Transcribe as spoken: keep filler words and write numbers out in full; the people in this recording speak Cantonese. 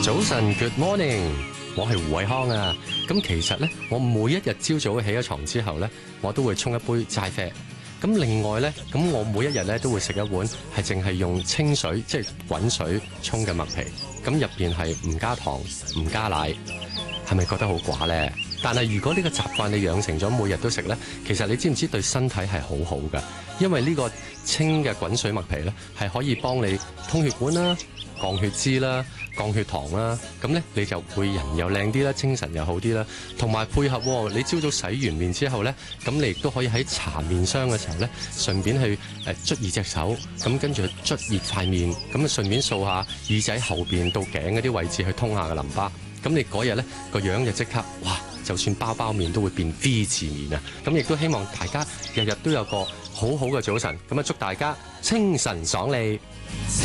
早晨 ，Good morning，我係胡偉康啊。咁其實咧，我每一日朝早起咗床之後咧，我都會沖一杯齋啡。咁另外咧，咁我每一日咧都會食一碗係淨係用清水，即係滾水沖嘅麥皮。咁入邊係唔加糖、唔加奶，係咪覺得好寡咧？但係如果呢個習慣你養成咗，每日都食咧，其實你知唔知對身體係好好㗎？因為呢個清嘅滾水麥皮咧，係可以幫你通血管啦、降血脂啦、降血糖啦，咁咧你就會人又靚啲啦，精神又好啲啦，同埋配合、哦、你朝早洗完面之後咧，咁你亦都可以喺搽面霜嘅時候咧，順便去誒捽熱隻手，咁跟住捽熱塊面，咁啊順便掃下耳仔後邊到頸嗰啲位置去通下個淋巴，咁你嗰日咧個樣就即刻哇！就算包包面都會變 V 字面啊！咁亦都希望大家日日都有個好好嘅早晨，咁啊祝大家清晨爽利。